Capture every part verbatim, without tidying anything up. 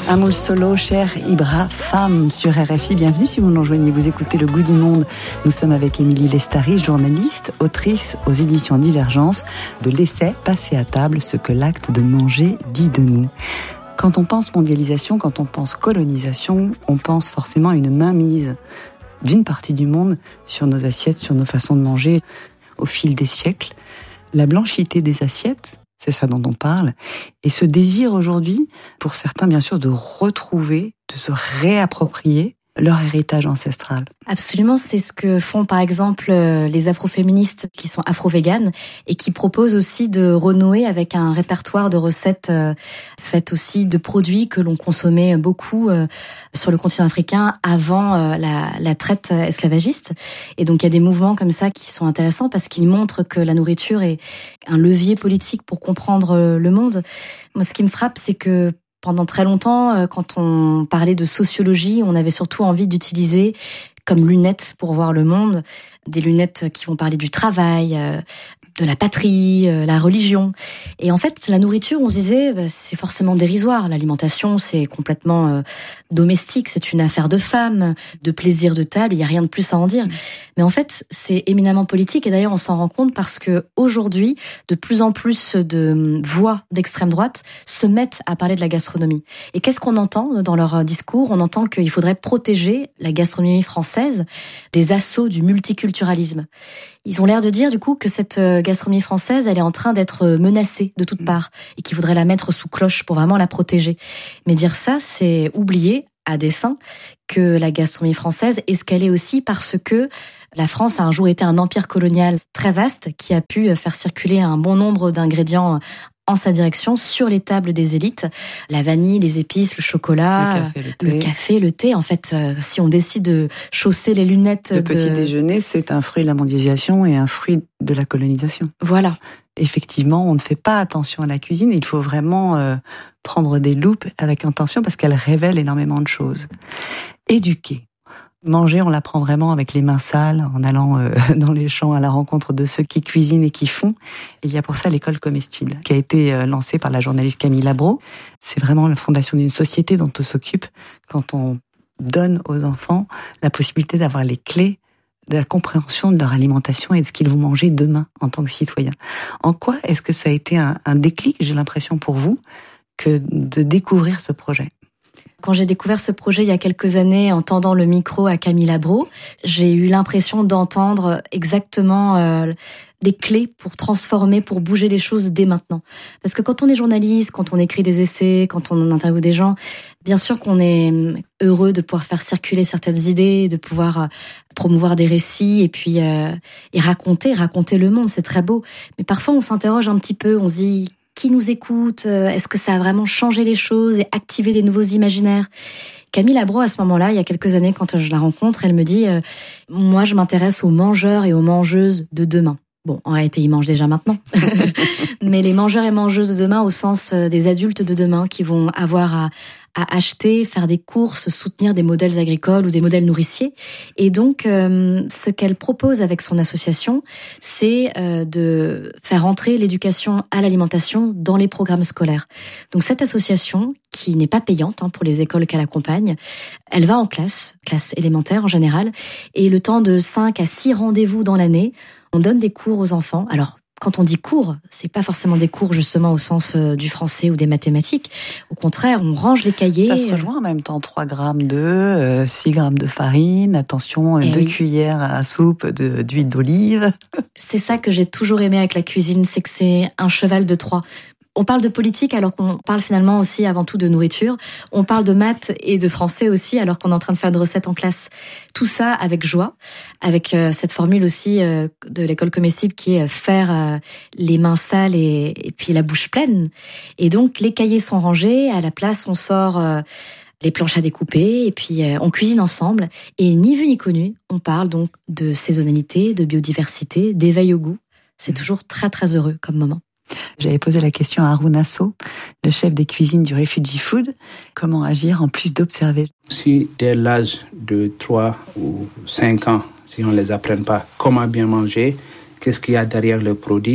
Amul Solo, cher Ibra, femme sur R F I. Bienvenue si vous nous rejoignez. Vous écoutez Le Goût du Monde. Nous sommes avec Émilie Lestari, journaliste, autrice aux éditions Divergence de l'essai Passer à table, ce que l'acte de manger dit de nous. Quand on pense mondialisation, quand on pense colonisation, on pense forcément à une mainmise d'une partie du monde sur nos assiettes, sur nos façons de manger au fil des siècles. La blanchité des assiettes, c'est ça dont on parle. Et ce désir aujourd'hui, pour certains bien sûr, de retrouver, de se réapproprier leur héritage ancestral. Absolument, c'est ce que font par exemple les afroféministes qui sont afro-véganes et qui proposent aussi de renouer avec un répertoire de recettes faites aussi de produits que l'on consommait beaucoup sur le continent africain avant la, la traite esclavagiste. Et donc il y a des mouvements comme ça qui sont intéressants parce qu'ils montrent que la nourriture est un levier politique pour comprendre le monde. Moi, ce qui me frappe, c'est que pendant très longtemps, quand on parlait de sociologie, on avait surtout envie d'utiliser comme lunettes pour voir le monde, des lunettes qui vont parler du travail, de la patrie, la religion. Et en fait, la nourriture, on se disait, bah, c'est forcément dérisoire. L'alimentation, c'est complètement euh, domestique, c'est une affaire de femmes, de plaisir de table, il n'y a rien de plus à en dire. Mmh. Mais en fait, c'est éminemment politique. Et d'ailleurs, on s'en rend compte parce que aujourd'hui, de plus en plus de voix d'extrême droite se mettent à parler de la gastronomie. Et qu'est-ce qu'on entend dans leur discours ? On entend qu'il faudrait protéger la gastronomie française des assauts du multiculturalisme. Ils ont l'air de dire du coup que cette gastronomie française, elle est en train d'être menacée de toutes parts et qu'il faudrait la mettre sous cloche pour vraiment la protéger. Mais dire ça, c'est oublier à dessein que la gastronomie française est ce qu'elle est aussi parce que la France a un jour été un empire colonial très vaste qui a pu faire circuler un bon nombre d'ingrédients en sa direction sur les tables des élites. La vanille, les épices, le chocolat, le café, le thé. Le café, le thé. En fait, euh, si on décide de chausser les lunettes... Le de... petit déjeuner, c'est un fruit de la mondialisation et un fruit de la colonisation. Voilà. Effectivement, on ne fait pas attention à la cuisine. Il faut vraiment euh, prendre des loupes avec attention parce qu'elle révèle énormément de choses. Éduquer. Manger, on l'apprend vraiment avec les mains sales, en allant euh, dans les champs à la rencontre de ceux qui cuisinent et qui font. Et il y a pour ça l'école comestible, qui a été euh, lancée par la journaliste Camille Labro. C'est vraiment la fondation d'une société dont on s'occupe quand on donne aux enfants la possibilité d'avoir les clés de la compréhension de leur alimentation et de ce qu'ils vont manger demain en tant que citoyens. En quoi est-ce que ça a été un, un déclic, j'ai l'impression pour vous, que de découvrir ce projet ? Quand j'ai découvert ce projet il y a quelques années en tendant le micro à Camille Labro, j'ai eu l'impression d'entendre exactement euh, des clés pour transformer, pour bouger les choses dès maintenant. Parce que quand on est journaliste, quand on écrit des essais, quand on interviewe des gens, bien sûr qu'on est heureux de pouvoir faire circuler certaines idées, de pouvoir promouvoir des récits et puis euh, et raconter, raconter le monde, c'est très beau. Mais parfois on s'interroge un petit peu, on se dit... Qui nous écoute ? Est-ce que ça a vraiment changé les choses et activé des nouveaux imaginaires ? Camille Labro, à ce moment-là, il y a quelques années, quand je la rencontre, elle me dit euh, « Moi, je m'intéresse aux mangeurs et aux mangeuses de demain ». Bon, en réalité, ils mangent déjà maintenant. Mais les mangeurs et mangeuses de demain au sens des adultes de demain qui vont avoir à, à acheter, faire des courses, soutenir des modèles agricoles ou des modèles nourriciers. Et donc, euh, ce qu'elle propose avec son association, c'est euh, de faire entrer l'éducation à l'alimentation dans les programmes scolaires. Donc, cette association, qui n'est pas payante hein, pour les écoles qu'elle accompagne, elle va en classe, classe élémentaire en général, et le temps de cinq à six rendez-vous dans l'année, on donne des cours aux enfants. Alors, quand on dit cours, c'est pas forcément des cours justement au sens euh, du français ou des mathématiques. Au contraire, on range les cahiers. Ça se rejoint en même temps. trois grammes d'œufs, euh, six grammes de farine, attention, euh, deux oui. cuillères à soupe de, d'huile d'olive. C'est ça que j'ai toujours aimé avec la cuisine, c'est que c'est un cheval de Troie. On parle de politique alors qu'on parle finalement aussi avant tout de nourriture. On parle de maths et de français aussi alors qu'on est en train de faire des recettes en classe. Tout ça avec joie, avec euh, cette formule aussi euh, de l'école comestible qui est faire euh, les mains sales et, et puis la bouche pleine. Et donc les cahiers sont rangés, à la place on sort euh, les planches à découper et puis euh, on cuisine ensemble. Et ni vu ni connu, on parle donc de saisonnalité, de biodiversité, d'éveil au goût. C'est toujours très très heureux comme moment. J'avais posé la question à Haroun Asso, le chef des cuisines du Refugee Food. Comment agir en plus d'observer ? Si dès l'âge de trois ou cinq ans, si on ne les apprend pas comment bien manger, qu'est-ce qu'il y a derrière le produit,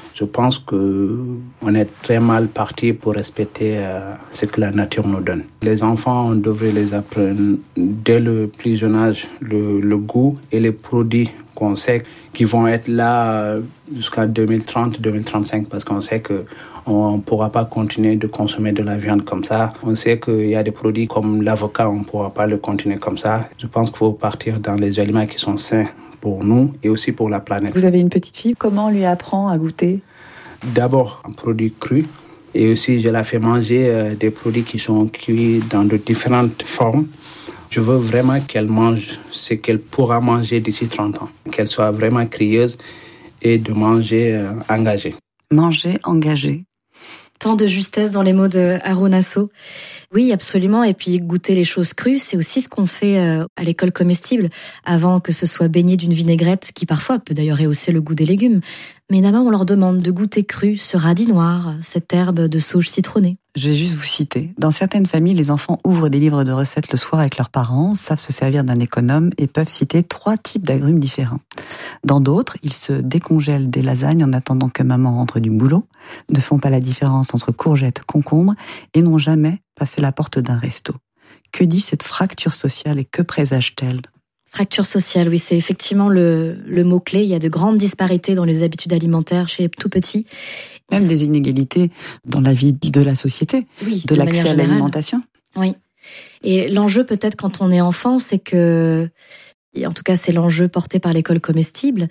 Je pense qu'on est très mal parti pour respecter euh, ce que la nature nous donne. Les enfants, on devrait les apprendre dès le plus jeune âge le, le goût et les produits qu'on sait qui vont être là jusqu'à deux mille trente, deux mille trente-cinq, parce qu'on sait que on ne pourra pas continuer de consommer de la viande comme ça. On sait qu'il y a des produits comme l'avocat, on ne pourra pas le continuer comme ça. Je pense qu'il faut partir dans les aliments qui sont sains pour nous et aussi pour la planète. Vous avez une petite fille, comment on lui apprend à goûter ? D'abord, un produit cru. Et aussi, je la fais manger euh, des produits qui sont cuits dans de différentes formes. Je veux vraiment qu'elle mange ce qu'elle pourra manger d'ici trente ans. Qu'elle soit vraiment curieuse et de manger euh, engagé. Manger engagé. Tant de justesse dans les mots de Haroun Nasso. Oui, absolument. Et puis goûter les choses crues, c'est aussi ce qu'on fait à l'école comestible, avant que ce soit baigné d'une vinaigrette qui parfois peut d'ailleurs rehausser le goût des légumes. Mais d'abord, on leur demande de goûter cru ce radis noir, cette herbe de sauge citronnée. Je vais juste vous citer. Dans certaines familles, les enfants ouvrent des livres de recettes le soir avec leurs parents, savent se servir d'un économe et peuvent citer trois types d'agrumes différents. Dans d'autres, ils se décongèlent des lasagnes en attendant que maman rentre du boulot, ne font pas la différence entre courgettes, concombres et n'ont jamais passé la porte d'un resto. Que dit cette fracture sociale et que présage-t-elle ? Fracture sociale, oui, c'est effectivement le, le mot-clé. Il y a de grandes disparités dans les habitudes alimentaires chez les tout petits. Même des inégalités dans la vie de la société, oui, de, de l'accès à l'alimentation. Oui. Et l'enjeu, peut-être, quand on est enfant, c'est que, et en tout cas, c'est l'enjeu porté par l'école comestible.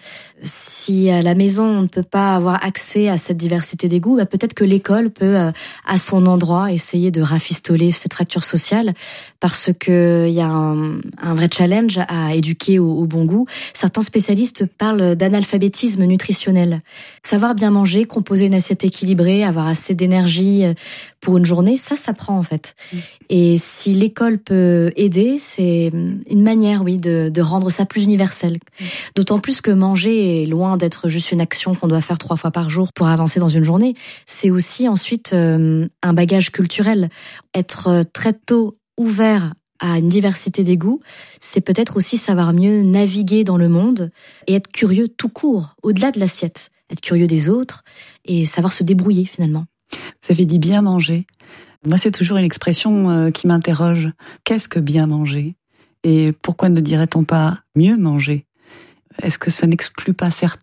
Si à la maison, on ne peut pas avoir accès à cette diversité des goûts, bah peut-être que l'école peut, à son endroit, essayer de rafistoler cette fracture sociale, parce que il y a un, un vrai challenge à éduquer au, au bon goût. Certains spécialistes parlent d'analphabétisme nutritionnel. Savoir bien manger, composer une assiette équilibrée, avoir assez d'énergie pour une journée, ça s'apprend en fait. Mmh. Et si l'école peut aider, c'est une manière, oui, de, de rendre ça plus universel. Mmh. D'autant plus que manger est loin d'être juste une action qu'on doit faire trois fois par jour pour avancer dans une journée. C'est aussi ensuite euh, un bagage culturel. Être très tôt ouvert à une diversité des goûts, c'est peut-être aussi savoir mieux naviguer dans le monde et être curieux tout court, au-delà de l'assiette. Être curieux des autres et savoir se débrouiller finalement. Vous avez dit bien manger. Moi, c'est toujours une expression qui m'interroge. Qu'est-ce que bien manger ? Et pourquoi ne dirait-on pas mieux manger ? Est-ce que ça n'exclut pas certains ?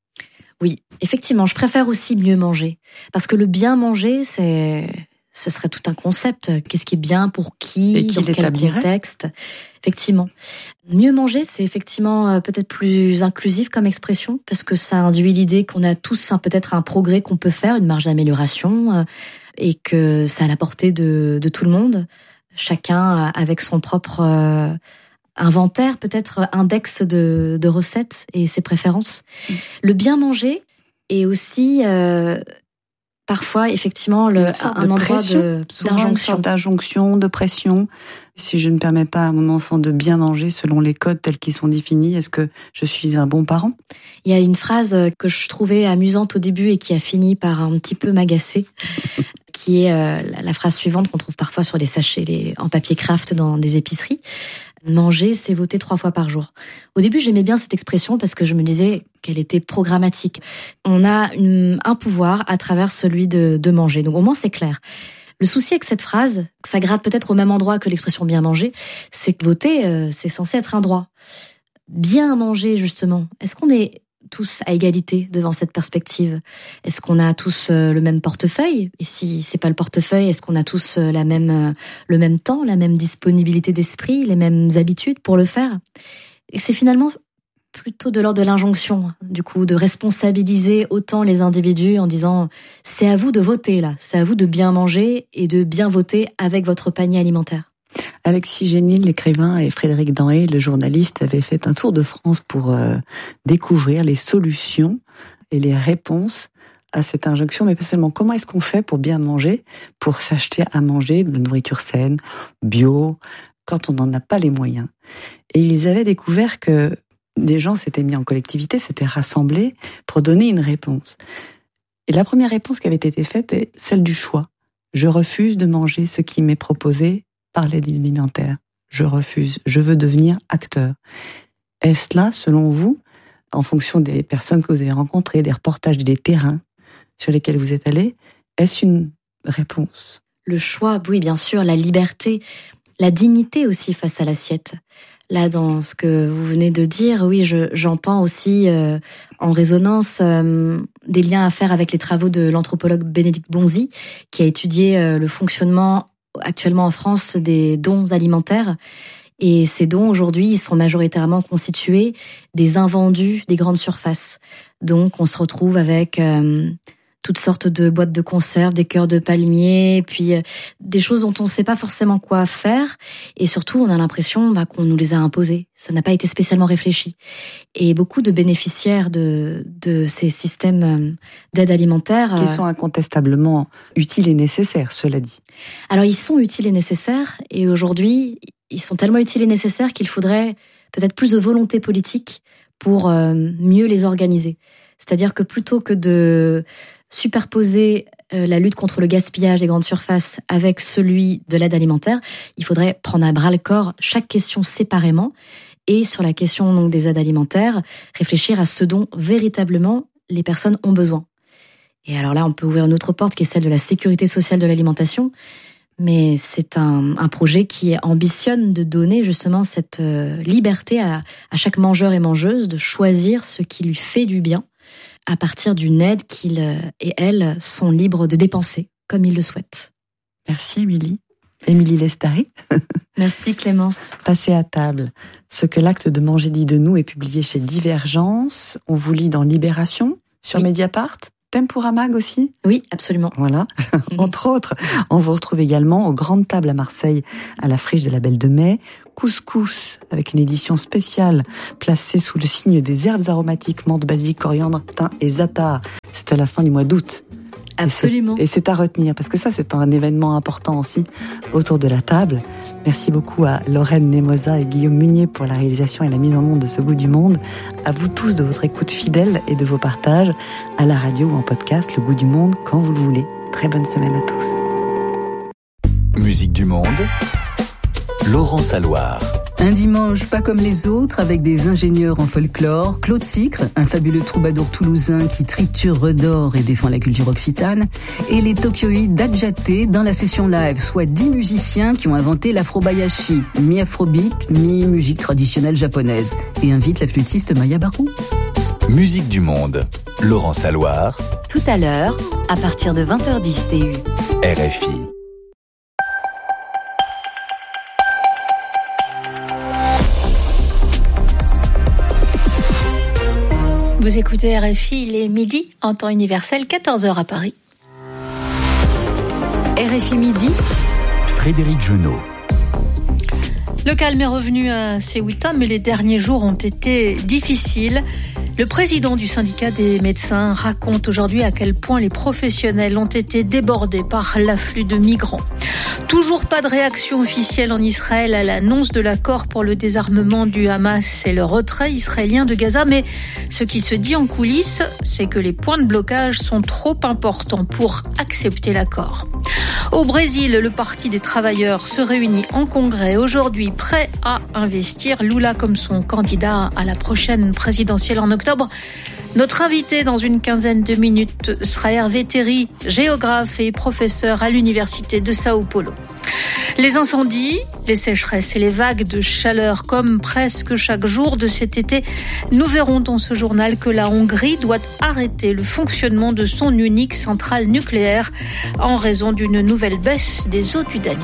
Oui, effectivement, je préfère aussi mieux manger. Parce que le bien manger, c'est... ce serait tout un concept. Qu'est-ce qui est bien pour qui, et qui dans quel contexte ? Effectivement. Mieux manger, c'est effectivement peut-être plus inclusif comme expression, parce que ça induit l'idée qu'on a tous un, peut-être un progrès qu'on peut faire, une marge d'amélioration, et que ça a la portée de, de tout le monde. Chacun avec son propre euh, inventaire, peut-être index de, de recettes et ses préférences. Mmh. Le bien manger est aussi... Euh, Parfois, effectivement, le, un endroit de, d'injonction. Une sorte d'injonction, de pression. Si je ne permets pas à mon enfant de bien manger selon les codes tels qu'ils sont définis, est-ce que je suis un bon parent ? Il y a une phrase que je trouvais amusante au début et qui a fini par un petit peu m'agacer, qui est euh, la phrase suivante qu'on trouve parfois sur les sachets les, en papier craft dans des épiceries. Manger, c'est voter trois fois par jour. Au début, j'aimais bien cette expression parce que je me disais qu'elle était programmatique. On a une, un pouvoir à travers celui de, de manger. Donc au moins, c'est clair. Le souci avec cette phrase, que ça gratte peut-être au même endroit que l'expression bien manger, c'est que voter, euh, c'est censé être un droit. Bien manger, justement. Est-ce qu'on est tous à égalité devant cette perspective ? Est-ce qu'on a tous le même portefeuille ? Et si c'est pas le portefeuille, est-ce qu'on a tous la même, le même temps, la même disponibilité d'esprit, les mêmes habitudes pour le faire ? Et c'est finalement plutôt de l'ordre de l'injonction, du coup, de responsabiliser autant les individus en disant « c'est à vous de voter, là, c'est à vous de bien manger et de bien voter avec votre panier alimentaire ». Alexis Génil, l'écrivain, et Frédéric Danhé, le journaliste, avaient fait un tour de France pour euh, découvrir les solutions et les réponses à cette injonction, mais pas seulement. Comment est-ce qu'on fait pour bien manger, pour s'acheter à manger de la nourriture saine, bio, quand on n'en a pas les moyens ? Et ils avaient découvert que des gens s'étaient mis en collectivité, s'étaient rassemblés pour donner une réponse. Et la première réponse qui avait été faite est celle du choix. Je refuse de manger ce qui m'est proposé par l'aide alimentaire. Je refuse. Je veux devenir acteur. Est-ce là, selon vous, en fonction des personnes que vous avez rencontrées, des reportages, des terrains sur lesquels vous êtes allés. Est-ce une réponse ? Le choix, oui, bien sûr, la liberté, la dignité aussi face à l'assiette. Là, dans ce que vous venez de dire, oui, je, j'entends aussi euh, en résonance euh, des liens à faire avec les travaux de l'anthropologue Bénédicte Bonzi, qui a étudié euh, le fonctionnement actuellement en France des dons alimentaires. Et ces dons, aujourd'hui, ils sont majoritairement constitués des invendus des grandes surfaces. Donc, on se retrouve avec euh, toutes sortes de boîtes de conserve, des cœurs de palmier, puis euh, des choses dont on ne sait pas forcément quoi faire. Et surtout, on a l'impression bah, qu'on nous les a imposées. Ça n'a pas été spécialement réfléchi. Et beaucoup de bénéficiaires de, de ces systèmes d'aide alimentaire... Qui sont incontestablement utiles et nécessaires, cela dit. Alors, ils sont utiles et nécessaires. Et aujourd'hui, ils sont tellement utiles et nécessaires qu'il faudrait peut-être plus de volonté politique pour euh, mieux les organiser. C'est-à-dire que plutôt que de superposer euh, la lutte contre le gaspillage des grandes surfaces avec celui de l'aide alimentaire, il faudrait prendre à bras-le-corps chaque question séparément et sur la question donc, des aides alimentaires, réfléchir à ce dont véritablement les personnes ont besoin. Et alors là, on peut ouvrir une autre porte qui est celle de la sécurité sociale de l'alimentation, mais c'est un, un projet qui ambitionne de donner justement cette euh, liberté à, à chaque mangeur et mangeuse de choisir ce qui lui fait du bien à partir d'une aide qu'ils et elles sont libres de dépenser comme ils le souhaitent. Merci Émilie. Émilie Lestari. Merci Clémence. Passez à table. Ce que l'acte de manger dit de nous est publié chez Divergence. On vous lit dans Libération, sur oui. Mediapart. Tempura Mag aussi ? Oui, absolument. Voilà. Entre autres, on vous retrouve également aux Grandes Tables à Marseille, à la Friche de la Belle de Mai. Couscous, avec une édition spéciale placée sous le signe des herbes aromatiques, menthe, basilic, coriandre, thym et za'atar. C'est à la fin du mois d'août. Absolument. Et c'est, et c'est à retenir, parce que ça, c'est un événement important aussi autour de la table. Merci beaucoup à Lorraine Nemosa et Guillaume Munier pour la réalisation et la mise en onde de ce Goût du Monde. À vous tous de votre écoute fidèle et de vos partages à la radio ou en podcast, Le Goût du Monde, quand vous le voulez. Très bonne semaine à tous. Musique du Monde, Laurent Saloir. Un dimanche pas comme les autres, avec des ingénieurs en folklore, Claude Sicre, un fabuleux troubadour toulousain qui triture, redore et défend la culture occitane, et les Tokyoïdes d'Adjaté dans la session live, soit dix musiciens qui ont inventé l'afrobayashi, mi-afrobeat, mi-musique traditionnelle japonaise, et invite la flûtiste Maya Barou. Musique du Monde, Laurent Saloir. Tout à l'heure, à partir de vingt heures dix T U. R F I. Vous écoutez R F I, il est midi, en temps universel, quatorze heures à Paris. R F I midi. Frédéric Genot. Le calme est revenu à Ceuta, mais les derniers jours ont été difficiles. Le président du syndicat des médecins raconte aujourd'hui à quel point les professionnels ont été débordés par l'afflux de migrants. Toujours pas de réaction officielle en Israël à l'annonce de l'accord pour le désarmement du Hamas et le retrait israélien de Gaza, mais ce qui se dit en coulisses, c'est que les points de blocage sont trop importants pour accepter l'accord. Au Brésil, le Parti des travailleurs se réunit en congrès aujourd'hui, prêt à investir Lula comme son candidat à la prochaine présidentielle en octobre. Notre invité dans une quinzaine de minutes sera Hervé Théry, géographe et professeur à l'université de Sao Paulo. Les incendies, les sécheresses et les vagues de chaleur comme presque chaque jour de cet été, nous verrons dans ce journal que la Hongrie doit arrêter le fonctionnement de son unique centrale nucléaire en raison d'une nouvelle baisse des eaux du Danube.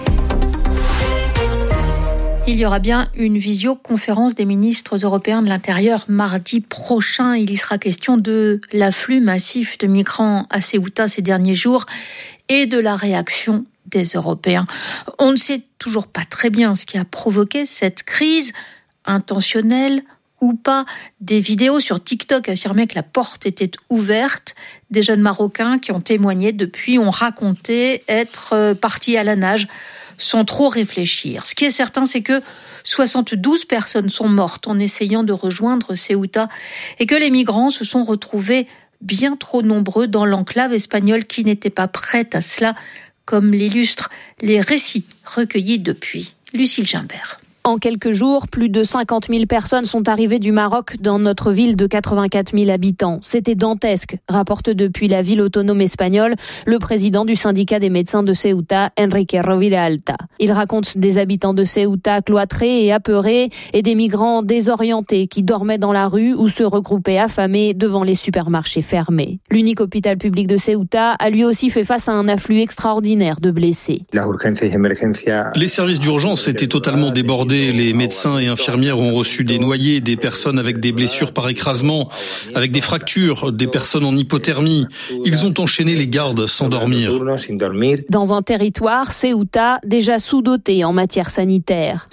Il y aura bien une visioconférence des ministres européens de l'Intérieur mardi prochain. Il y sera question de l'afflux massif de migrants à Ceuta ces derniers jours et de la réaction des Européens. On ne sait toujours pas très bien ce qui a provoqué cette crise, intentionnelle ou pas. Des vidéos sur TikTok affirmaient que la porte était ouverte. Des jeunes Marocains qui ont témoigné depuis ont raconté être partis à la nage sans trop réfléchir. Ce qui est certain, c'est que soixante-douze personnes sont mortes en essayant de rejoindre Ceuta et que les migrants se sont retrouvés bien trop nombreux dans l'enclave espagnole qui n'était pas prête à cela, comme l'illustrent les récits recueillis depuis Lucille Gimbert. En quelques jours, plus de cinquante mille personnes sont arrivées du Maroc dans notre ville de quatre-vingt-quatre mille habitants. C'était dantesque, rapporte depuis la ville autonome espagnole le président du syndicat des médecins de Ceuta, Enrique Roviralta. Il raconte des habitants de Ceuta cloîtrés et apeurés et des migrants désorientés qui dormaient dans la rue ou se regroupaient affamés devant les supermarchés fermés. L'unique hôpital public de Ceuta a lui aussi fait face à un afflux extraordinaire de blessés. Les services d'urgence étaient totalement débordés. Les médecins et infirmières ont reçu des noyés, des personnes avec des blessures par écrasement, avec des fractures, des personnes en hypothermie. Ils ont enchaîné les gardes sans dormir. Dans un territoire, Ceuta, déjà sous-doté en matière sanitaire.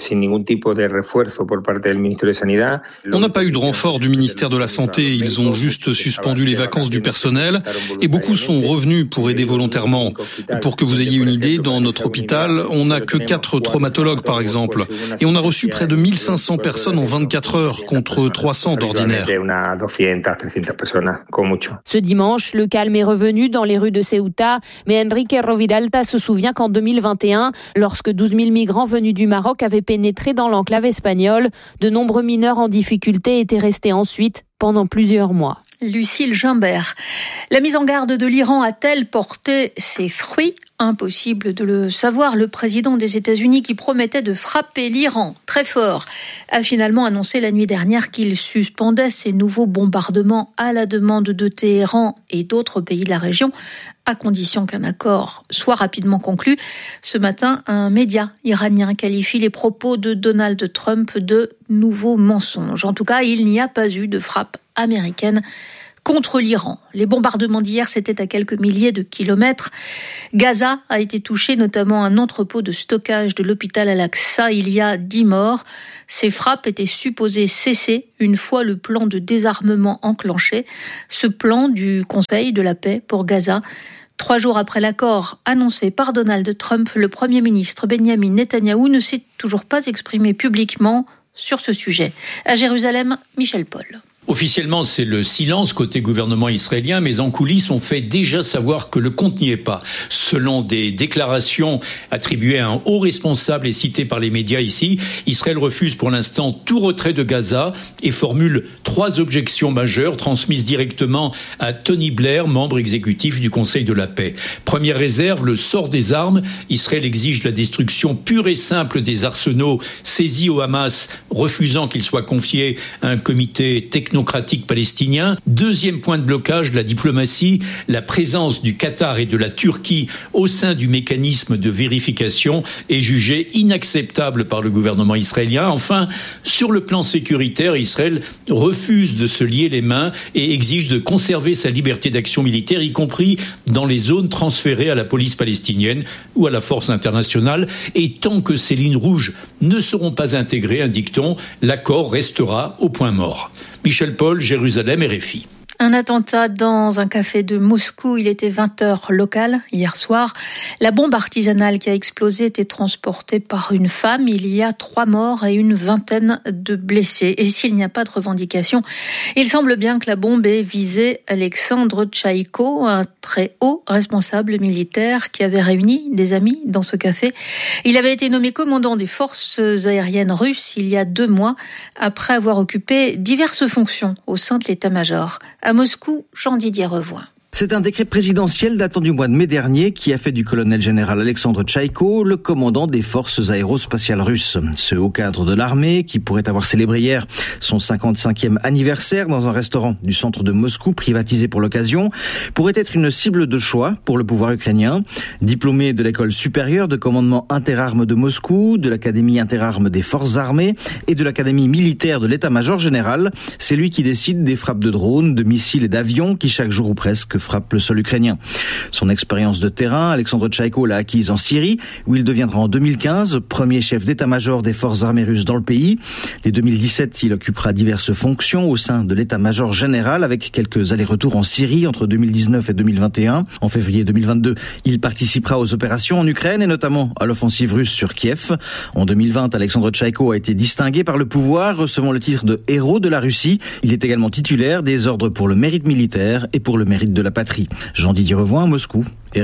On n'a pas eu de renfort du ministère de la Santé. Ils ont juste suspendu les vacances du personnel et beaucoup sont revenus pour aider volontairement. Pour que vous ayez une idée, dans notre hôpital, on n'a que quatre traumatologues par exemple. Et on a reçu près de mille cinq cents personnes en vingt-quatre heures contre trois cents d'ordinaire. Ce dimanche, le calme est revenu dans les rues de Ceuta, mais Enrique Roviralta se souvient qu'en deux mille vingt et un, lorsque douze mille migrants venus du Maroc avaient pénétré dans l'enclave espagnole, de nombreux mineurs en difficulté étaient restés ensuite pendant plusieurs mois. Lucille Gimbert. La mise en garde de l'Iran a-t-elle porté ses fruits ? Impossible de le savoir. Le président des États-Unis, qui promettait de frapper l'Iran très fort, a finalement annoncé la nuit dernière qu'il suspendait ses nouveaux bombardements à la demande de Téhéran et d'autres pays de la région, à condition qu'un accord soit rapidement conclu. Ce matin, un média iranien qualifie les propos de Donald Trump de nouveaux mensonges. En tout cas, il n'y a pas eu de frappe américaine contre l'Iran. Les bombardements d'hier, c'était à quelques milliers de kilomètres. Gaza a été touché, notamment un entrepôt de stockage de l'hôpital Al-Aqsa. Il y a dix morts. Ces frappes étaient supposées cesser une fois le plan de désarmement enclenché. Ce plan du Conseil de la paix pour Gaza. Trois jours après l'accord annoncé par Donald Trump, le Premier ministre Benjamin Netanyahou ne s'est toujours pas exprimé publiquement sur ce sujet. À Jérusalem, Michel Paul. Officiellement, c'est le silence côté gouvernement israélien, mais en coulisses, on fait déjà savoir que le compte n'y est pas. Selon des déclarations attribuées à un haut responsable et citées par les médias ici, Israël refuse pour l'instant tout retrait de Gaza et formule trois objections majeures transmises directement à Tony Blair, membre exécutif du Conseil de la paix. Première réserve, le sort des armes. Israël exige la destruction pure et simple des arsenaux saisis au Hamas, refusant qu'ils soient confiés à un comité technique technocratique palestinien. Deuxième point de blocage, la diplomatie, la présence du Qatar et de la Turquie au sein du mécanisme de vérification est jugée inacceptable par le gouvernement israélien. Enfin, sur le plan sécuritaire, Israël refuse de se lier les mains et exige de conserver sa liberté d'action militaire, y compris dans les zones transférées à la police palestinienne ou à la force internationale. Et tant que ces lignes rouges ne seront pas intégrées, indique-t-on, l'accord restera au point mort. Michel Paul, Jérusalem, R F I. Un attentat dans un café de Moscou. Il était vingt heures locales hier soir. La bombe artisanale qui a explosé était transportée par une femme. Il y a trois morts et une vingtaine de blessés. Et s'il n'y a pas de revendication, il semble bien que la bombe ait visé Alexandre Tchaïko, un très haut responsable militaire qui avait réuni des amis dans ce café. Il avait été nommé commandant des forces aériennes russes il y a deux mois, après avoir occupé diverses fonctions au sein de l'état-major. À Moscou, Jean-Didier Revoin. C'est un décret présidentiel datant du mois de mai dernier qui a fait du colonel général Alexandre Tchaïko le commandant des forces aérospatiales russes. Ce haut cadre de l'armée, qui pourrait avoir célébré hier son cinquante-cinquième anniversaire dans un restaurant du centre de Moscou privatisé pour l'occasion, pourrait être une cible de choix pour le pouvoir ukrainien. Diplômé de l'école supérieure de commandement interarmes de Moscou, de l'académie interarmes des forces armées et de l'académie militaire de l'état-major général, c'est lui qui décide des frappes de drones, de missiles et d'avions qui chaque jour ou presque frappe le sol ukrainien. Son expérience de terrain, Alexandre Tchaïko l'a acquise en Syrie, où il deviendra en deux mille quinze premier chef d'état-major des forces armées russes dans le pays. Dès deux mille dix-sept, il occupera diverses fonctions au sein de l'état-major général, avec quelques allers-retours en Syrie entre deux mille dix-neuf et deux mille vingt et un. En février deux mille vingt-deux, il participera aux opérations en Ukraine et notamment à l'offensive russe sur Kiev. En deux mille vingt, Alexandre Tchaïko a été distingué par le pouvoir, recevant le titre de héros de la Russie. Il est également titulaire des ordres pour le mérite militaire et pour le mérite de la patrie. Jean-Didier Revoin, Moscou, R F I.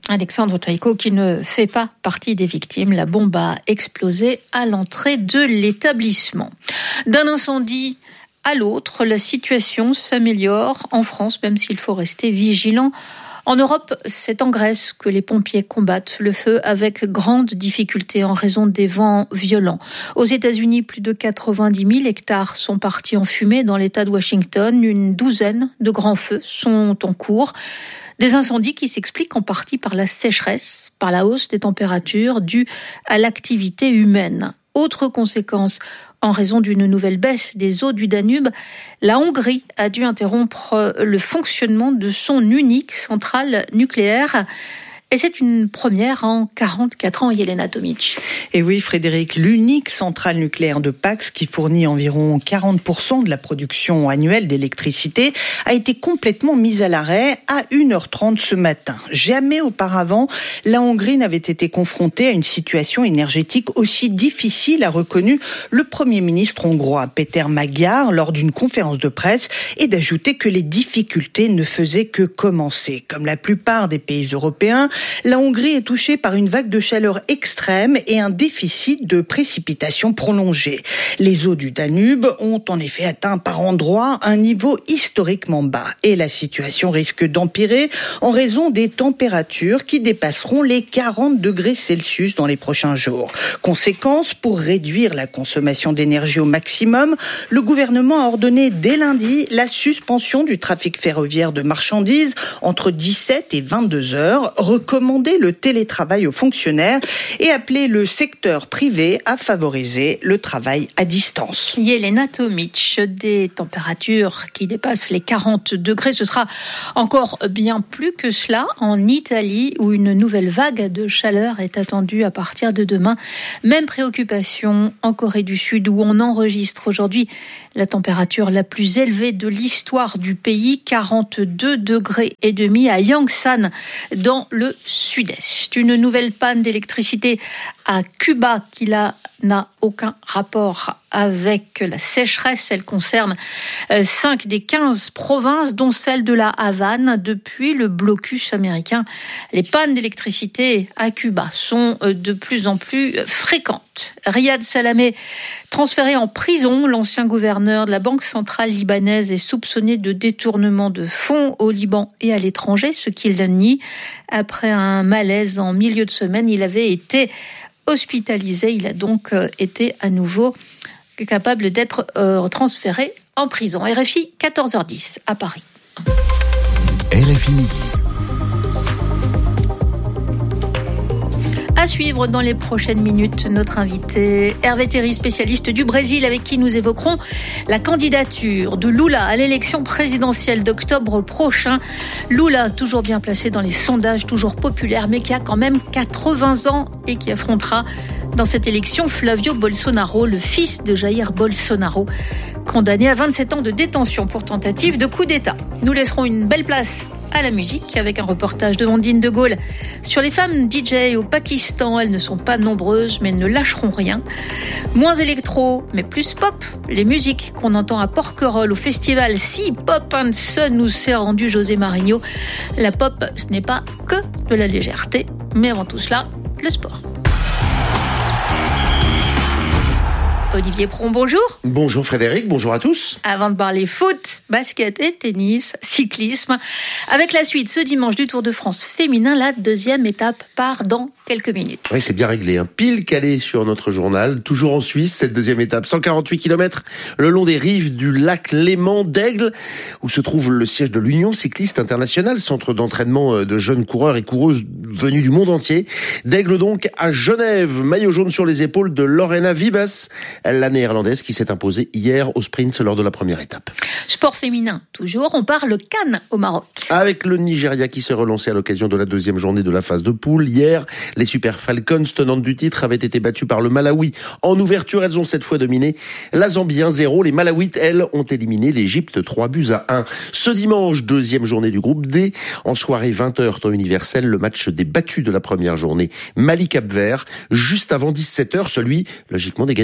Alexandre Tchaïko qui ne fait pas partie des victimes. La bombe a explosé à l'entrée de l'établissement. D'un incendie à l'autre, la situation s'améliore en France, même s'il faut rester vigilant. En Europe, c'est en Grèce que les pompiers combattent le feu avec grande difficulté en raison des vents violents. Aux États-Unis, plus de quatre-vingt-dix mille hectares sont partis en fumée dans l'État de Washington. Une douzaine de grands feux sont en cours. Des incendies qui s'expliquent en partie par la sécheresse, par la hausse des températures due à l'activité humaine. Autre conséquence, en raison d'une nouvelle baisse des eaux du Danube, la Hongrie a dû interrompre le fonctionnement de son unique centrale nucléaire. Et c'est une première en quarante-quatre ans, Yelena Tomic. Et oui, Frédéric, l'unique centrale nucléaire de Pax, qui fournit environ quarante pour cent de la production annuelle d'électricité, a été complètement mise à l'arrêt à une heure trente ce matin. Jamais auparavant, la Hongrie n'avait été confrontée à une situation énergétique aussi difficile, a reconnu le Premier ministre hongrois Péter Magyar lors d'une conférence de presse, et d'ajouter que les difficultés ne faisaient que commencer. Comme la plupart des pays européens, la Hongrie est touchée par une vague de chaleur extrême et un déficit de précipitations prolongé. Les eaux du Danube ont en effet atteint par endroits un niveau historiquement bas et la situation risque d'empirer en raison des températures qui dépasseront les quarante degrés Celsius dans les prochains jours. Conséquence, pour réduire la consommation d'énergie au maximum, le gouvernement a ordonné dès lundi la suspension du trafic ferroviaire de marchandises entre dix-sept et vingt-deux heures, recommander le télétravail aux fonctionnaires et appeler le secteur privé à favoriser le travail à distance. Yelena Tomic, des températures qui dépassent les quarante degrés, ce sera encore bien plus que cela en Italie où une nouvelle vague de chaleur est attendue à partir de demain. Même préoccupation en Corée du Sud où on enregistre aujourd'hui la température la plus élevée de l'histoire du pays, quarante-deux degrés et demi à Yangsan dans le sud-est. Une nouvelle panne d'électricité à Cuba qui là n'a aucun rapport avec la sécheresse. Elle concerne cinq des quinze provinces, dont celle de la Havane. Depuis le blocus américain, les pannes d'électricité à Cuba sont de plus en plus fréquentes. Riyad Salamé, transféré en prison, l'ancien gouverneur de la Banque centrale libanaise, est soupçonné de détournement de fonds au Liban et à l'étranger, ce qu'il nie. Après un malaise en milieu de semaine, il avait été hospitalisé. Il a donc été à nouveau capable d'être euh, transféré en prison. R F I, quatorze heures dix à Paris. R F I Midi. À suivre dans les prochaines minutes, notre invité Hervé Théry, spécialiste du Brésil, avec qui nous évoquerons la candidature de Lula à l'élection présidentielle d'octobre prochain. Lula, toujours bien placé dans les sondages, toujours populaire, mais qui a quand même quatre-vingts ans et qui affrontera dans cette élection Flavio Bolsonaro, le fils de Jair Bolsonaro, condamné à vingt-sept ans de détention pour tentative de coup d'État. Nous laisserons une belle place à la musique avec un reportage de Ondine de Gaulle sur les femmes D J au Pakistan. Elles ne sont pas nombreuses mais ne lâcheront rien. Moins électro mais plus pop. Les musiques qu'on entend à Porquerolles au festival Si Pop and Sun nous s'est rendu José Marigno. La pop, ce n'est pas que de la légèreté, mais avant tout cela, le sport. Olivier Pron, bonjour. Bonjour Frédéric, bonjour à tous. Avant de parler foot, basket et tennis, cyclisme, avec la suite ce dimanche du Tour de France féminin, la deuxième étape part dans quelques minutes. Oui, c'est bien réglé, hein. Pile calé sur notre journal, toujours en Suisse, cette deuxième étape, cent quarante-huit kilomètres le long des rives du lac Léman d'Aigle, où se trouve le siège de l'Union cycliste internationale, centre d'entraînement de jeunes coureurs et coureuses venus du monde entier. D'Aigle donc à Genève, maillot jaune sur les épaules de Lorena Vibas, la néerlandaise qui s'est imposée hier au sprint lors de la première étape. Sport féminin, toujours, on parle Cannes au Maroc. Avec le Nigeria qui s'est relancé à l'occasion de la deuxième journée de la phase de poule. Hier, les Super Falcons, tenantes du titre, avaient été battues par le Malawi. En ouverture, elles ont cette fois dominé la Zambie un zéro. Les Malawites, elles, ont éliminé l'Égypte trois buts à un. Ce dimanche, deuxième journée du groupe D. En soirée vingt heures, temps universel, le match des battus de la première journée. Mali-Cap-Vert, juste avant dix-sept heures, celui, logiquement, des gagnantes.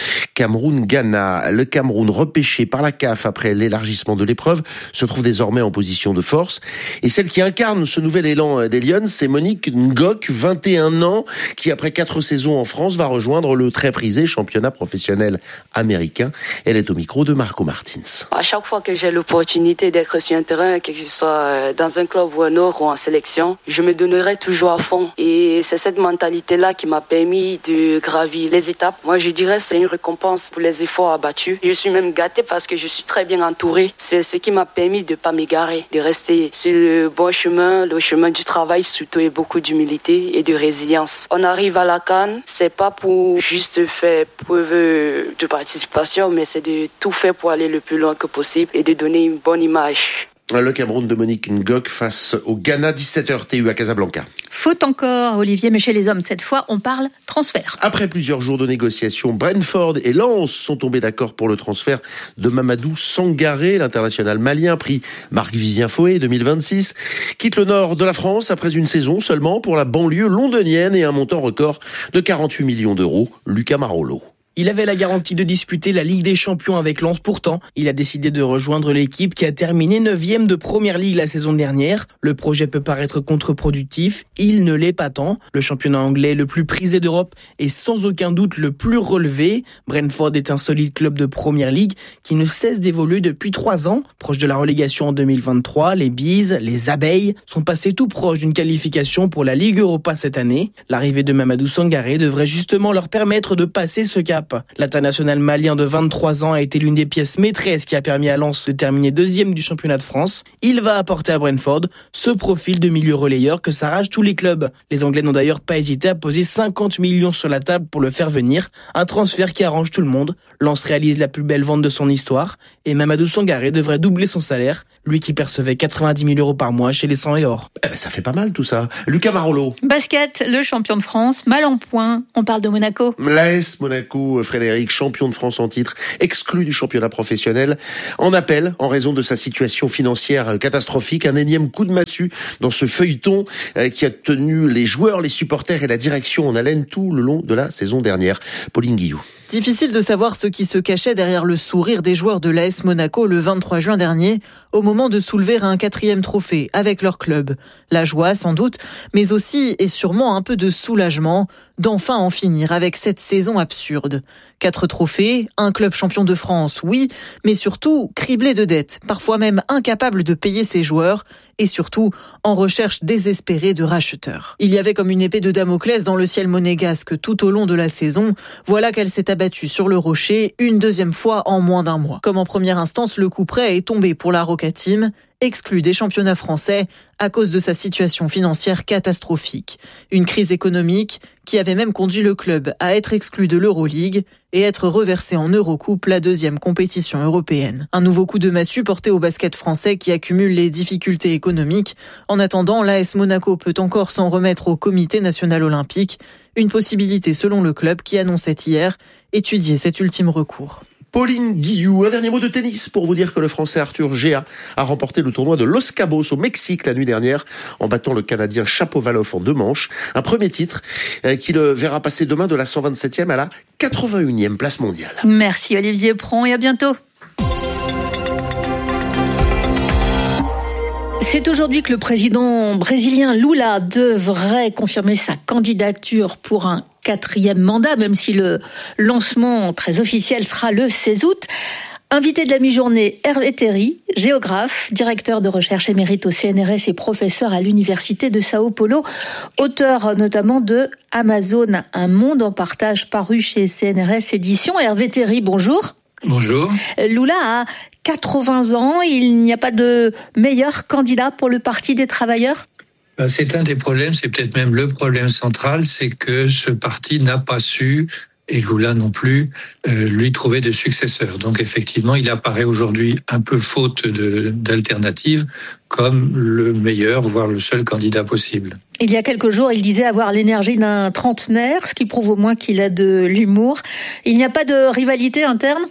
Cameroun-Ghana. Le Cameroun, repêché par la C A F après l'élargissement de l'épreuve, se trouve désormais en position de force. Et celle qui incarne ce nouvel élan des Lions, c'est Monique Ngok, vingt et un ans, qui après quatre saisons en France va rejoindre le très prisé championnat professionnel américain. Elle est au micro de Marco Martins. À chaque fois que j'ai l'opportunité d'être sur un terrain, que ce soit dans un club ou un autre ou en sélection, je me donnerai toujours à fond. Et c'est cette mentalité-là qui m'a permis de gravir les étapes. Moi, je dirais que c'est une récompense pour les efforts abattus. Je suis même gâtée parce que je suis très bien entourée. C'est ce qui m'a permis de ne pas m'égarer, de rester sur le bon chemin, le chemin du travail, surtout et beaucoup d'humilité et de résilience. On arrive à la CAN, c'est pas pour juste faire preuve de participation, mais c'est de tout faire pour aller le plus loin que possible et de donner une bonne image. Le Cameroun de Monique Ngok face au Ghana, dix-sept heures T U à Casablanca. Faute encore, Olivier, mais chez les hommes, cette fois, on parle transfert. Après plusieurs jours de négociations, Brentford et Lens sont tombés d'accord pour le transfert de Mamadou Sangaré, l'international malien, pris Marc Vivien Foé deux mille vingt-six, quitte le nord de la France après une saison seulement pour la banlieue londonienne et un montant record de quarante-huit millions d'euros. Lucas Marolo. Il avait la garantie de disputer la Ligue des Champions avec Lens. Pourtant, il a décidé de rejoindre l'équipe qui a terminé neuvième de Première Ligue la saison dernière. Le projet peut paraître contre-productif. Il ne l'est pas tant. Le championnat anglais le plus prisé d'Europe est sans aucun doute le plus relevé. Brentford est un solide club de Première Ligue qui ne cesse d'évoluer depuis trois ans. Proche de la relégation en deux mille vingt-trois, les Bees, les Abeilles sont passés tout proches d'une qualification pour la Ligue Europa cette année. L'arrivée de Mamadou Sangaré devrait justement leur permettre de passer ce cap. L'international malien de vingt-trois ans a été l'une des pièces maîtresses qui a permis à Lens de terminer deuxième du championnat de France. Il va apporter à Brentford ce profil de milieu relayeur que s'arrachent tous les clubs. Les Anglais n'ont d'ailleurs pas hésité à poser cinquante millions sur la table pour le faire venir. Un transfert qui arrange tout le monde. Lens réalise la plus belle vente de son histoire et Mamadou Sangaré devrait doubler son salaire, lui qui percevait quatre-vingt-dix mille euros par mois chez les cent et or. Eh ben, ça fait pas mal tout ça. Lucas Marolo. Basket, le champion de France, mal en point. On parle de Monaco. L'A S Monaco, Frédéric, champion de France en titre, exclu du championnat professionnel, en appel en raison de sa situation financière catastrophique. Un énième coup de massue dans ce feuilleton qui a tenu les joueurs, les supporters et la direction en haleine tout le long de la saison dernière. Pauline Guillou. Difficile de savoir ce qui se cachait derrière le sourire des joueurs de l'A S Monaco le vingt-trois juin dernier, au moment de soulever un quatrième trophée avec leur club. La joie, sans doute, mais aussi et sûrement un peu de soulagement d'enfin en finir avec cette saison absurde. Quatre trophées, un club champion de France, oui, mais surtout criblé de dettes, parfois même incapable de payer ses joueurs, et surtout en recherche désespérée de racheteurs. Il y avait comme une épée de Damoclès dans le ciel monégasque tout au long de la saison. Voilà qu'elle s'est abattue sur le rocher une deuxième fois en moins d'un mois. Comme en première instance, le coup près est tombé pour la Roca Team, exclu des championnats français à cause de sa situation financière catastrophique. Une crise économique qui avait même conduit le club à être exclu de l'Euroleague et être reversé en Eurocoupe, la deuxième compétition européenne. Un nouveau coup de massue porté au basket français qui accumule les difficultés économiques. En attendant, l'A S Monaco peut encore s'en remettre au Comité national olympique, une possibilité selon le club qui annonçait hier étudier cet ultime recours. Pauline Guillou, un dernier mot de tennis pour vous dire que le Français Arthur Géa a remporté le tournoi de Los Cabos au Mexique la nuit dernière en battant le Canadien Shapovalov en deux manches. Un premier titre qui le verra passer demain de la cent vingt-septième à la quatre-vingt-unième place mondiale. Merci Olivier Pron et à bientôt. C'est aujourd'hui que le président brésilien Lula devrait confirmer sa candidature pour un quatrième mandat, même si le lancement très officiel sera le seize août. Invité de la mi-journée, Hervé Terry, géographe, directeur de recherche émérite au C N R S et professeur à l'université de Sao Paulo, auteur notamment de Amazon, un monde en partage paru chez C N R S Éditions. Hervé Terry, bonjour. Bonjour. Lula a quatre-vingts ans, il n'y a pas de meilleur candidat pour le Parti des travailleurs ? C'est un des problèmes, c'est peut-être même le problème central, c'est que ce parti n'a pas su, et Lula non plus, euh, lui trouver de successeur. Donc effectivement, il apparaît aujourd'hui un peu faute de, d'alternative comme le meilleur, voire le seul candidat possible. Il y a quelques jours, il disait avoir l'énergie d'un trentenaire, ce qui prouve au moins qu'il a de l'humour. Il n'y a pas de rivalité interne ?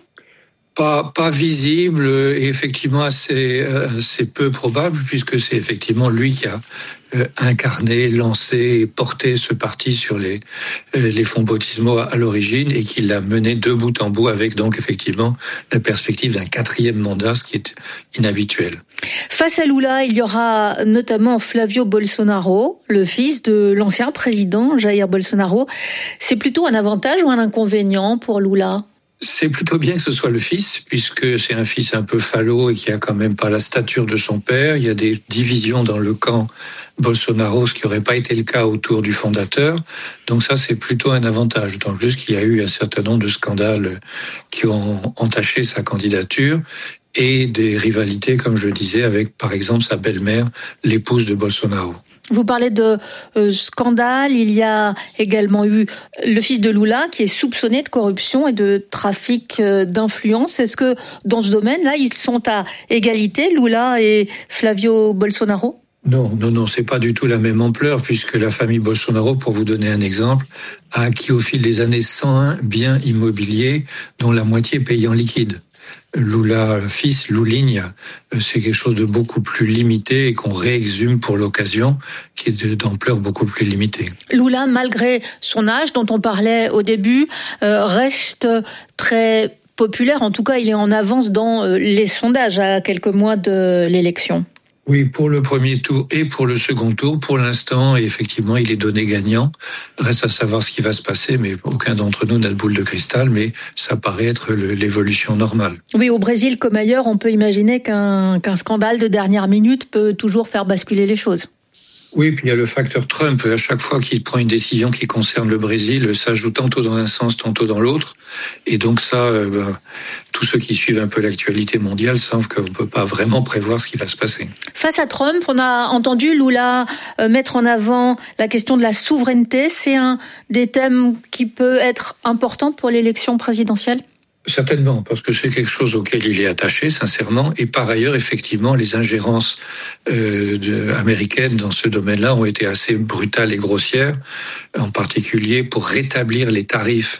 Pas, pas visible et effectivement assez, assez peu probable, puisque c'est effectivement lui qui a euh, incarné, lancé et porté ce parti sur les, euh, les fonds baptismaux à, à l'origine et qui l'a mené de bout en bout avec donc effectivement la perspective d'un quatrième mandat, ce qui est inhabituel. Face à Lula, il y aura notamment Flavio Bolsonaro, le fils de l'ancien président Jair Bolsonaro. C'est plutôt un avantage ou un inconvénient pour Lula ? C'est plutôt bien que ce soit le fils, puisque c'est un fils un peu falot et qui a quand même pas la stature de son père. Il y a des divisions dans le camp Bolsonaro, ce qui n'aurait pas été le cas autour du fondateur. Donc ça, c'est plutôt un avantage. D'autant plus qu'il y a eu un certain nombre de scandales qui ont entaché sa candidature et des rivalités, comme je disais, avec par exemple sa belle-mère, l'épouse de Bolsonaro. Vous parlez de euh, scandale, il y a également eu le fils de Lula qui est soupçonné de corruption et de trafic euh, d'influence. Est-ce que dans ce domaine-là, ils sont à égalité, Lula et Flavio Bolsonaro ? Non, non, non, c'est pas du tout la même ampleur, puisque la famille Bolsonaro, pour vous donner un exemple, a acquis au fil des années cent un biens immobiliers, dont la moitié payée en liquide. Lula, fils, Lulinha, c'est quelque chose de beaucoup plus limité et qu'on réexhume pour l'occasion, qui est d'ampleur beaucoup plus limitée. Lula, malgré son âge dont on parlait au début, euh, reste très populaire. En tout cas, il est en avance dans les sondages à quelques mois de l'élection. Oui, pour le premier tour et pour le second tour, pour l'instant, effectivement, il est donné gagnant. Reste à savoir ce qui va se passer, mais aucun d'entre nous n'a de boule de cristal, mais ça paraît être le, l'évolution normale. Oui, au Brésil comme ailleurs, on peut imaginer qu'un, qu'un scandale de dernière minute peut toujours faire basculer les choses. Oui, puis il y a le facteur Trump. À chaque fois qu'il prend une décision qui concerne le Brésil, ça joue tantôt dans un sens, tantôt dans l'autre. Et donc ça, euh, ben, tous ceux qui suivent un peu l'actualité mondiale savent qu'on ne peut pas vraiment prévoir ce qui va se passer. Face à Trump, on a entendu Lula euh, mettre en avant la question de la souveraineté. C'est un des thèmes qui peut être important pour l'élection présidentielle ? Certainement, parce que c'est quelque chose auquel il est attaché, sincèrement. Et par ailleurs, effectivement, les ingérences euh, de, américaines dans ce domaine-là ont été assez brutales et grossières, en particulier pour rétablir les tarifs,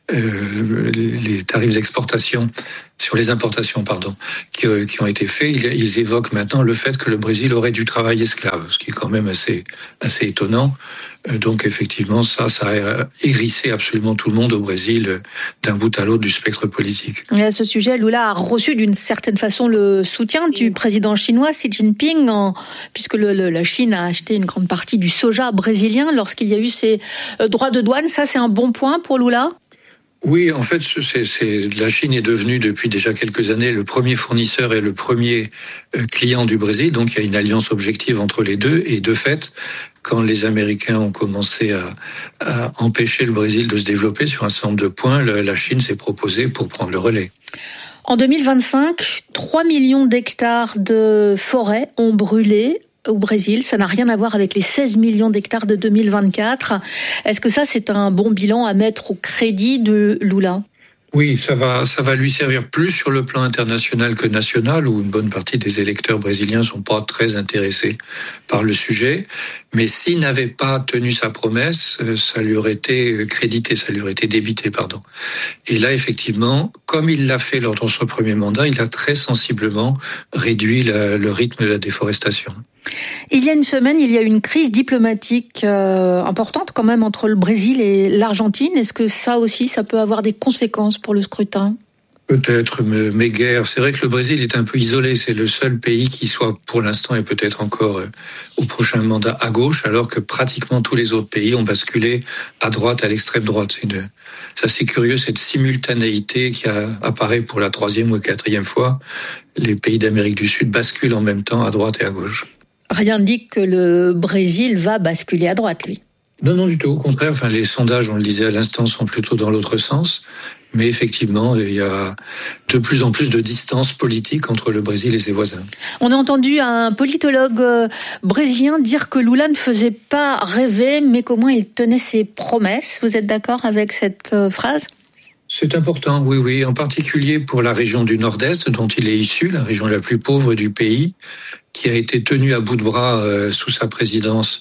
euh, les tarifs d'exportation sur les importations, pardon, qui, qui ont été faits. Ils, ils évoquent maintenant le fait que le Brésil aurait du travail esclave, ce qui est quand même assez, assez étonnant. Donc effectivement, ça, ça a hérissé absolument tout le monde au Brésil d'un bout à l'autre du spectre politique. Et à ce sujet, Lula a reçu d'une certaine façon le soutien du président chinois Xi Jinping, en, puisque le, le, la Chine a acheté une grande partie du soja brésilien lorsqu'il y a eu ces droits de douane. Ça, c'est un bon point pour Lula ? Oui, en fait, c'est, c'est, la Chine est devenue depuis déjà quelques années le premier fournisseur et le premier client du Brésil. Donc, il y a une alliance objective entre les deux. Et de fait, quand les Américains ont commencé à, à empêcher le Brésil de se développer sur un certain nombre de points, la Chine s'est proposée pour prendre le relais. En deux mille vingt-cinq, trois millions d'hectares de forêts ont brûlé au Brésil. Ça n'a rien à voir avec les seize millions d'hectares de deux mille vingt-quatre. Est-ce que ça, c'est un bon bilan à mettre au crédit de Lula ? Oui, ça va, ça va lui servir plus sur le plan international que national, où une bonne partie des électeurs brésiliens sont pas très intéressés par le sujet. Mais s'il n'avait pas tenu sa promesse, ça lui aurait été crédité, ça lui aurait été débité, pardon. Et là, effectivement, comme il l'a fait lors de son premier mandat, il a très sensiblement réduit la, le rythme de la déforestation. Il y a une semaine, il y a eu une crise diplomatique euh, importante quand même entre le Brésil et l'Argentine. Est-ce que ça aussi, ça peut avoir des conséquences pour le scrutin ? Peut-être, mais guère. C'est vrai que le Brésil est un peu isolé. C'est le seul pays qui soit, pour l'instant, et peut-être encore euh, au prochain mandat, à gauche, alors que pratiquement tous les autres pays ont basculé à droite, à l'extrême droite. C'est une... C'est assez curieux, cette simultanéité qui a... apparaît pour la troisième ou quatrième fois. Les pays d'Amérique du Sud basculent en même temps à droite et à gauche. Rien ne dit que le Brésil va basculer à droite, lui. Non, non, du tout. Au contraire, enfin, les sondages, on le disait à l'instant, sont plutôt dans l'autre sens. Mais effectivement, il y a de plus en plus de distance politique entre le Brésil et ses voisins. On a entendu un politologue brésilien dire que Lula ne faisait pas rêver, mais qu'au moins il tenait ses promesses. Vous êtes d'accord avec cette phrase ? C'est important, oui, oui, en particulier pour la région du Nord-Est dont il est issu, la région la plus pauvre du pays, qui a été tenue à bout de bras euh, sous sa présidence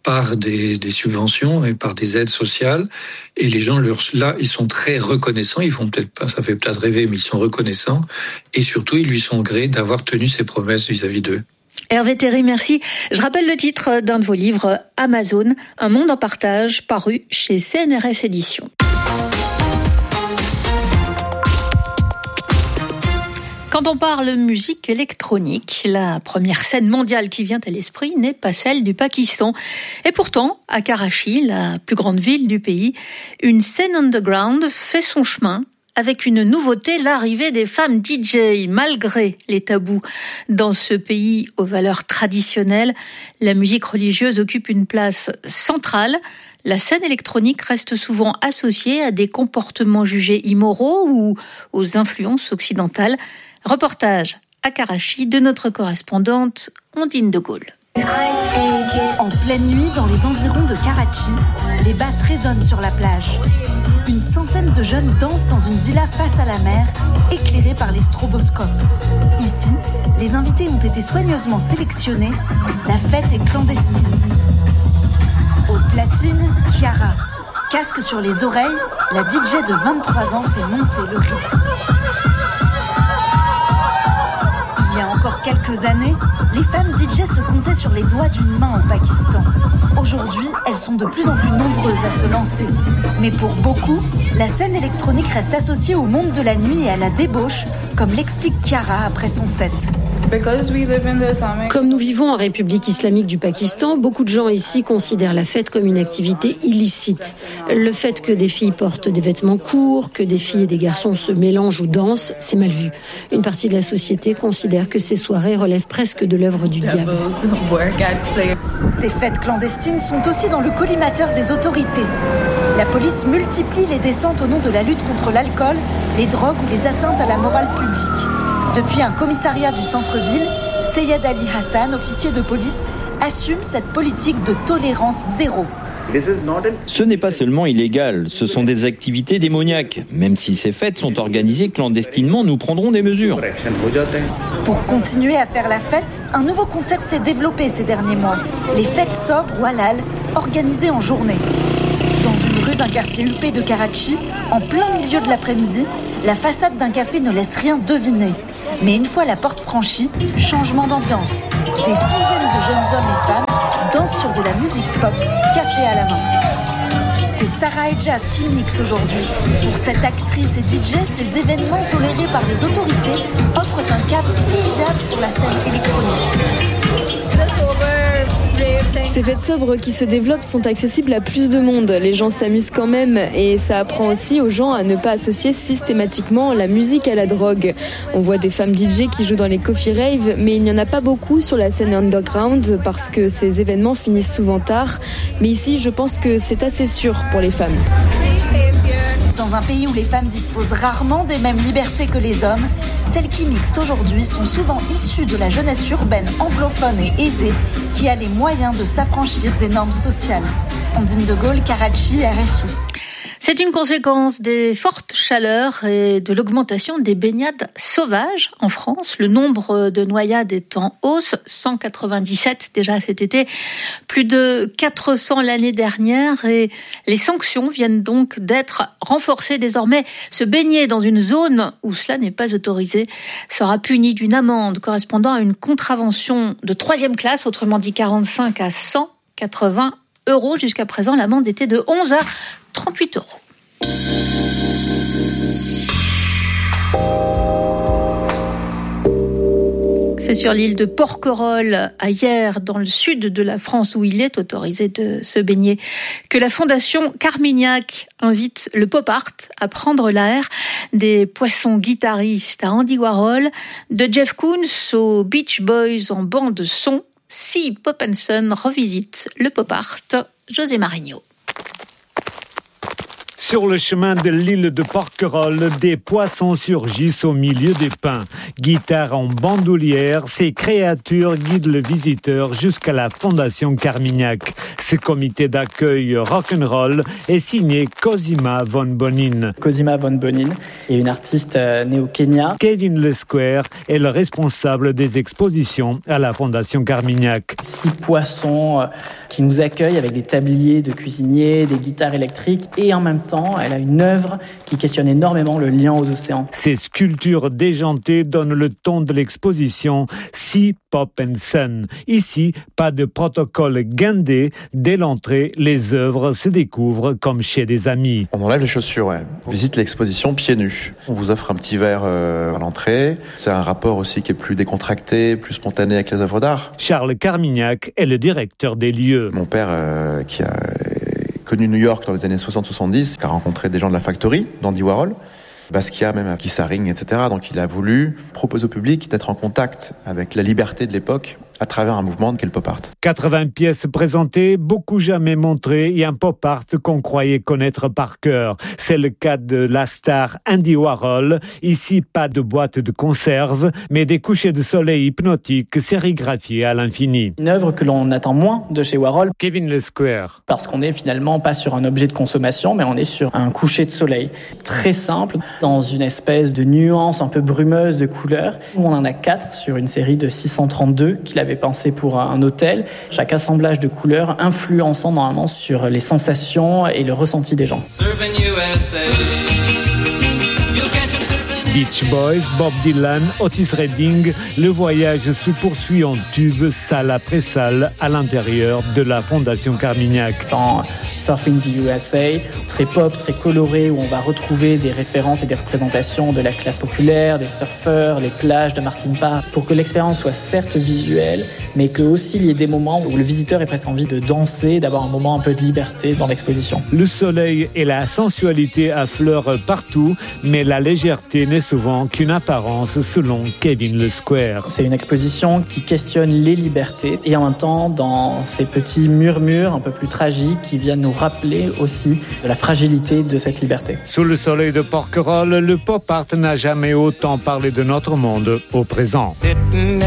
par des, des subventions et par des aides sociales. Et les gens, là, ils sont très reconnaissants. Ils font peut-être pas, ça fait peut-être rêver, mais ils sont reconnaissants. Et surtout, ils lui sont gré d'avoir tenu ses promesses vis-à-vis d'eux. Hervé Terry, merci. Je rappelle le titre d'un de vos livres, Amazon, un monde en partage, paru chez C N R S Éditions. Quand on parle musique électronique, la première scène mondiale qui vient à l'esprit n'est pas celle du Pakistan. Et pourtant, à Karachi, la plus grande ville du pays, une scène underground fait son chemin avec une nouveauté, l'arrivée des femmes D J. Malgré les tabous dans ce pays aux valeurs traditionnelles, la musique religieuse occupe une place centrale. La scène électronique reste souvent associée à des comportements jugés immoraux ou aux influences occidentales. Reportage à Karachi de notre correspondante Ondine de Gaulle. En pleine nuit, dans les environs de Karachi, les basses résonnent sur la plage. Une centaine de jeunes dansent dans une villa face à la mer, éclairée par les stroboscopes. Ici, les invités ont été soigneusement sélectionnés. La fête est clandestine. Aux platines, Chiara. Casque sur les oreilles, la D J de vingt-trois ans fait monter le rythme. Il y a encore quelques années, les femmes D J se comptaient sur les doigts d'une main au Pakistan. Aujourd'hui, elles sont de plus en plus nombreuses à se lancer. Mais pour beaucoup, la scène électronique reste associée au monde de la nuit et à la débauche, comme l'explique Chiara après son set. Comme nous vivons en République islamique du Pakistan, beaucoup de gens ici considèrent la fête comme une activité illicite. Le fait que des filles portent des vêtements courts, que des filles et des garçons se mélangent ou dansent, c'est mal vu. Une partie de la société considère que ces soirées relèvent presque de l'œuvre du diable. Ces fêtes clandestines sont aussi dans le collimateur des autorités. La police multiplie les descentes au nom de la lutte contre l'alcool, les drogues ou les atteintes à la morale publique. Depuis un commissariat du centre-ville, Seyed Ali Hassan, officier de police, assume cette politique de tolérance zéro. Ce n'est pas seulement illégal, ce sont des activités démoniaques. Même si ces fêtes sont organisées clandestinement, nous prendrons des mesures. Pour continuer à faire la fête, un nouveau concept s'est développé ces derniers mois. Les fêtes sobres ou halal, organisées en journée. Dans une rue d'un quartier huppé de Karachi, en plein milieu de l'après-midi, la façade d'un café ne laisse rien deviner. Mais une fois la porte franchie, changement d'ambiance. Des dizaines de jeunes hommes et femmes dansent sur de la musique pop, café à la main. C'est Sarah et Jazz qui mixent aujourd'hui. Pour cette actrice et D J, ces événements tolérés par les autorités offrent un cadre idéal pour la scène électronique. Ces fêtes sobres qui se développent sont accessibles à plus de monde. Les gens s'amusent quand même et ça apprend aussi aux gens à ne pas associer systématiquement la musique à la drogue. On voit des femmes D J qui jouent dans les coffee raves, mais il n'y en a pas beaucoup sur la scène underground parce que ces événements finissent souvent tard. Mais ici, je pense que c'est assez sûr pour les femmes. Dans un pays où les femmes disposent rarement des mêmes libertés que les hommes, celles qui mixent aujourd'hui sont souvent issues de la jeunesse urbaine anglophone et aisée qui a les moyens de s'affranchir des normes sociales. Ondine de Gaulle, Karachi, R F I. C'est une conséquence des fortes chaleurs et de l'augmentation des baignades sauvages en France. Le nombre de noyades est en hausse, cent quatre-vingt-dix-sept déjà cet été, plus de quatre cents l'année dernière et les sanctions viennent donc d'être renforcées désormais. Se baigner dans une zone où cela n'est pas autorisé sera puni d'une amende correspondant à une contravention de troisième classe, autrement dit quarante-cinq à cent quatre-vingts euros. Jusqu'à présent, l'amende était de onze à trente-huit euros. C'est sur l'île de Porquerolles, à Hyères, dans le sud de la France, où il est autorisé de se baigner, que la fondation Carmignac invite le pop art à prendre l'air. Des poissons guitaristes à Andy Warhol, de Jeff Koons aux Beach Boys en bande son, Si Pop and Son revisite le pop art. José Marigno. Sur le chemin de l'île de Porquerolles, des poissons surgissent au milieu des pins. Guitare en bandoulière, ces créatures guident le visiteur jusqu'à la Fondation Carmignac. Ce comité d'accueil rock'n'roll est signé Cosima von Bonin. Cosima von Bonin est une artiste née au Kenya. Kevin Le Square est le responsable des expositions à la Fondation Carmignac. Six poissons qui nous accueillent avec des tabliers de cuisiniers, des guitares électriques et en même temps, elle a une œuvre qui questionne énormément le lien aux océans. Ces sculptures déjantées donnent le ton de l'exposition Sea, Pop and Sun. Ici, pas de protocole guindé. Dès l'entrée, les œuvres se découvrent comme chez des amis. On enlève les chaussures, ouais. On visite l'exposition pieds nus. On vous offre un petit verre euh, à l'entrée. C'est un rapport aussi qui est plus décontracté, plus spontané avec les œuvres d'art. Charles Carmignac est le directeur des lieux. Mon père, euh, qui a connu New York dans les années soixante soixante-dix, qui a rencontré des gens de la Factory, d'Andy Warhol, Basquiat, même Keith Haring, et cetera. Donc il a voulu proposer au public d'être en contact avec la liberté de l'époque à travers un mouvement qu'est le pop art. quatre-vingts pièces présentées, beaucoup jamais montrées et un pop art qu'on croyait connaître par cœur. C'est le cas de la star Andy Warhol. Ici, pas de boîte de conserve, mais des couchers de soleil hypnotiques sérigraphiés à l'infini. Une œuvre que l'on attend moins de chez Warhol. Kevin Le Square. Parce qu'on est finalement pas sur un objet de consommation, mais on est sur un coucher de soleil. Très simple, dans une espèce de nuance un peu brumeuse de couleurs. On en a quatre sur une série de six cent trente-deux qu'il avait pensé pour un hôtel. Chaque assemblage de couleurs influençant normalement sur les sensations et le ressenti des gens. Beach Boys, Bob Dylan, Otis Redding, le voyage se poursuit en tube, salle après salle, à l'intérieur de la Fondation Carmignac. Dans Surfing the U S A, très pop, très coloré, où on va retrouver des références et des représentations de la classe populaire, des surfeurs, les plages de Martin Parr, pour que l'expérience soit certes visuelle, mais que aussi il y ait des moments où le visiteur ait presque envie de danser, d'avoir un moment un peu de liberté dans l'exposition. Le soleil et la sensualité affleurent partout, mais la légèreté n'est souvent qu'une apparence selon Kevin Le Square. C'est une exposition qui questionne les libertés et en même temps dans ces petits murmures un peu plus tragiques qui viennent nous rappeler aussi de la fragilité de cette liberté. Sous le soleil de Porquerolles, le pop art n'a jamais autant parlé de notre monde au présent.